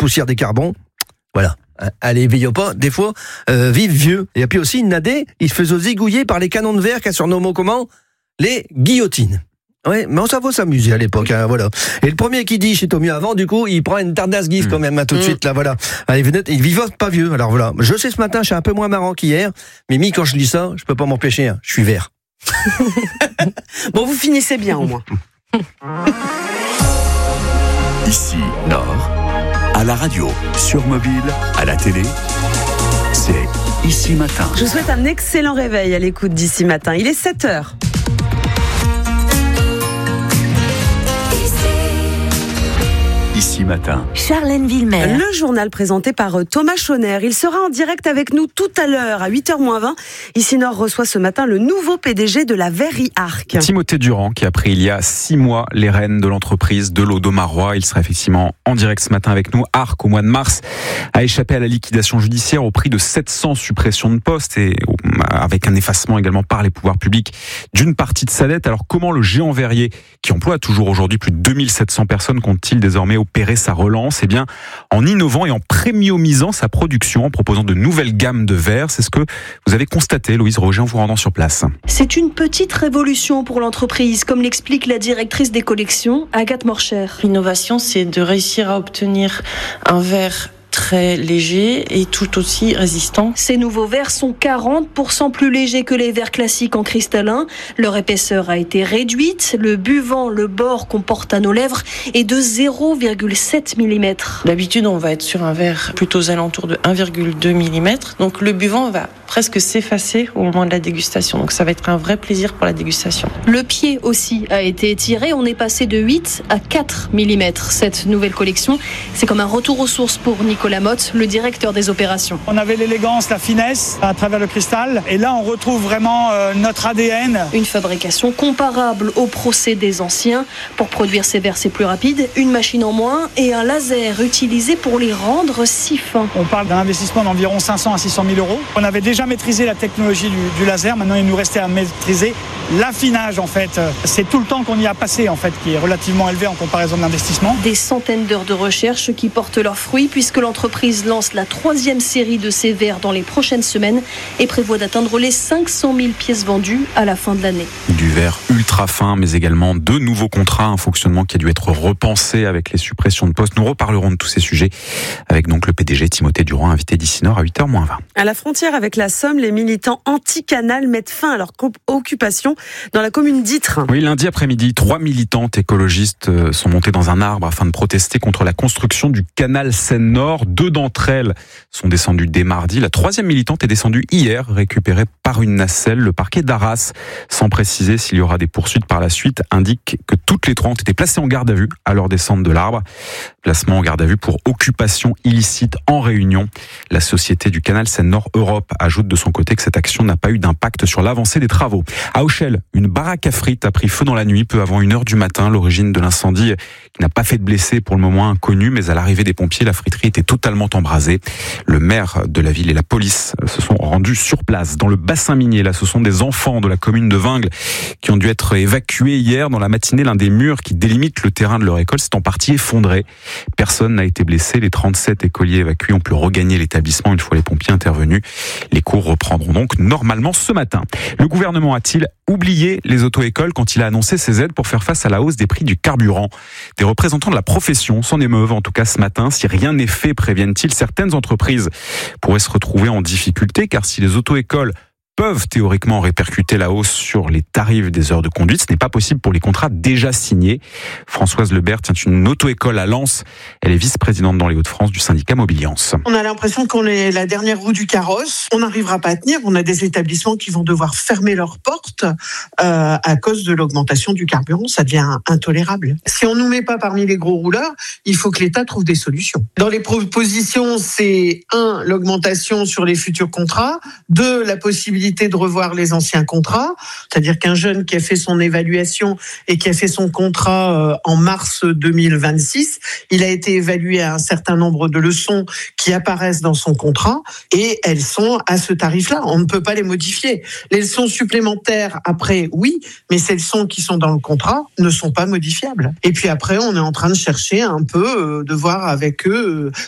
poussière des carbons. Voilà. Allez, veillez pas, des fois, vive vieux. Et puis aussi, Nadé, il se faisait zigouiller par les canons de verre qu'a surnommé comment ? Les guillotines. Ouais, mais ça vaut s'amuser à l'époque, hein, voilà. Et le premier qui dit, c'est au mieux avant, du coup, il prend une tardasse guise quand même, hein, tout de suite, là, voilà. Allez, venez, il vivote pas vieux, alors voilà. Je sais, ce matin, je suis un peu moins marrant qu'hier, mais quand je lis ça, je peux pas m'empêcher, hein, je suis vert. Bon, vous finissez bien, au moins. Ici, Nord, à la radio, sur mobile, à la télé, c'est Ici Matin. Je vous souhaite un excellent réveil à l'écoute d'Ici Matin. Il est 7h. Ici Matin. Charlène Villemer. Le journal présenté par Thomas Chauner. Il sera en direct avec nous tout à l'heure, à 8h20. Ici Nord reçoit ce matin le nouveau PDG de la Very Arc. Timothée Durand, qui a pris il y a 6 mois les rênes de l'entreprise de l'eau d'Aumarois. Il sera effectivement en direct ce matin avec nous. Arc, au mois de mars, a échappé à la liquidation judiciaire au prix de 700 suppressions de postes et avec un effacement également par les pouvoirs publics d'une partie de sa dette. Alors comment le géant verrier, qui emploie toujours aujourd'hui plus de 2700 personnes, compte-t-il désormais opérer sa relance? Eh bien, en innovant et en premiumisant sa production, en proposant de nouvelles gammes de verres. C'est ce que vous avez constaté, Louise Roger, en vous rendant sur place. C'est une petite révolution pour l'entreprise, comme l'explique la directrice des collections, Agathe Morcher. L'innovation, c'est de réussir à obtenir un verre très léger et tout aussi résistant. Ces nouveaux verres sont 40% plus légers que les verres classiques en cristallin. Leur épaisseur a été réduite. Le buvant, le bord qu'on porte à nos lèvres est de 0,7 mm. D'habitude, on va être sur un verre plutôt aux alentours de 1,2 mm. Donc le buvant va presque s'effacer au moment de la dégustation. Donc ça va être un vrai plaisir pour la dégustation. Le pied aussi a été étiré. On est passé de 8 à 4 mm. Cette nouvelle collection, c'est comme un retour aux sources pour Nicolas Motte, le directeur des opérations. On avait l'élégance, la finesse à travers le cristal. Et là, on retrouve vraiment notre ADN. Une fabrication comparable au procédés anciens. Pour produire ces verres, c'est plus rapide. Une machine en moins et un laser utilisé pour les rendre si fins. On parle d'un investissement d'environ 500 à 600 000 euros. On avait déjà maîtrisé la technologie du laser. Maintenant, il nous restait à maîtriser l'affinage, en fait. C'est tout le temps qu'on y a passé, en fait, qui est relativement élevé en comparaison de l'investissement. Des centaines d'heures de recherche qui portent leurs fruits puisque l'entreprise lance la 3e série de ces verres dans les prochaines semaines et prévoit d'atteindre les 500 000 pièces vendues à la fin de l'année. Du verre ultra fin, mais également de nouveaux contrats, un fonctionnement qui a dû être repensé avec les suppressions de postes. Nous reparlerons de tous ces sujets avec donc le PDG Timothée Durand, invité d'Ici Nord à 8h20. À la frontière avec la Somme, les militants anti-canal mettent fin à leur occupation dans la commune d'Ytre. Oui, lundi après-midi, 3 militantes écologistes sont montées dans un arbre afin de protester contre la construction du canal Seine-Nord. 2 d'entre elles sont descendues dès mardi. La 3e militante est descendue hier, récupérée par une nacelle. Le parquet d'Arras, sans préciser s'il y aura des poursuites par la suite, indique que toutes les 3 ont été placées en garde à vue à leur descente de l'arbre. Placement en garde à vue pour occupation illicite en Réunion. La société du canal Seine-Nord Europe ajoute de son côté que cette action n'a pas eu d'impact sur l'avancée des travaux. À Auchel, une baraque à frites a pris feu dans la nuit, peu avant 1h du matin. L'origine de l'incendie, qui n'a pas fait de blessés pour le moment, inconnue, mais à l'arrivée des pompiers, la friterie était totalement embrasée. Le maire de la ville et la police se sont rendus sur place. Dans le bassin minier, là, ce sont des enfants de la commune de Vingles qui ont dû être évacués hier. Dans la matinée, l'un des murs qui délimite le terrain de leur école s'est en partie effondré. Personne n'a été blessé. Les 37 écoliers évacués ont pu regagner l'établissement une fois les pompiers intervenus. Les cours reprendront donc normalement ce matin. Le gouvernement a-t-il oublié les auto-écoles quand il a annoncé ses aides pour faire face à la hausse des prix du carburant? Des représentants de la profession s'en émeuvent en tout cas ce matin. Si rien n'est fait, préviennent-ils, certaines entreprises pourraient se retrouver en difficulté, car si les auto-écoles peuvent théoriquement répercuter la hausse sur les tarifs des heures de conduite, ce n'est pas possible pour les contrats déjà signés. Françoise Lebert tient une auto-école à Lens. Elle est vice-présidente dans les Hauts-de-France du syndicat Mobiliance. On a l'impression qu'on est la dernière roue du carrosse. On n'arrivera pas à tenir. On a des établissements qui vont devoir fermer leurs portes à cause de l'augmentation du carburant. Ça devient intolérable. Si on ne nous met pas parmi les gros rouleurs, il faut que l'État trouve des solutions. Dans les propositions, c'est 1, l'augmentation sur les futurs contrats, 2, la possibilité de revoir les anciens contrats, c'est-à-dire qu'un jeune qui a fait son évaluation et qui a fait son contrat en mars 2026, il a été évalué à un certain nombre de leçons qui apparaissent dans son contrat et elles sont à ce tarif-là. On ne peut pas les modifier. Les leçons supplémentaires, après, oui, mais ces leçons qui sont dans le contrat ne sont pas modifiables. Et puis après, on est en train de chercher un peu, de voir avec eux